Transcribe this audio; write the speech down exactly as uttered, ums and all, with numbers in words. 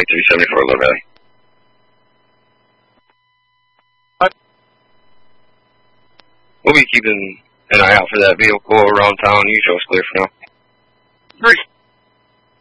three seventy-four, Low Valley. We'll be keeping an eye out for that vehicle around town. You show us clear for now. Three.